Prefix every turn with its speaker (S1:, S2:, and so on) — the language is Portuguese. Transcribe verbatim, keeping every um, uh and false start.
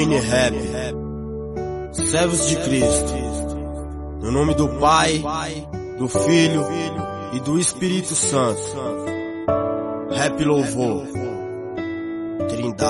S1: J N Rap, servos de Cristo, no nome do Pai, do Filho e do Espírito Santo. Rap louvor.